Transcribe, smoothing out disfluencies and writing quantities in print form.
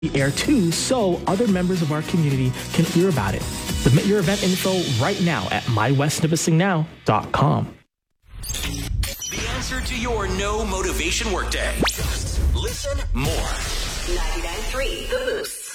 the air too, so other members of our community can hear about it. Submit your event info right now at mywestnipissingnow.com. The answer to your no motivation workday. Listen more. 99.3 The Boost.